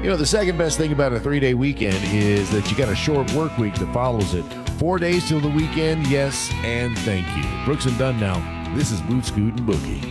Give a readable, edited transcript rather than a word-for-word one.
You know, the second best thing about a 3-day weekend is that you got a short work week that follows it. 4 days till the weekend, yes, and thank you. Brooks and Dunn now. This is Boot Scoot and Boogie.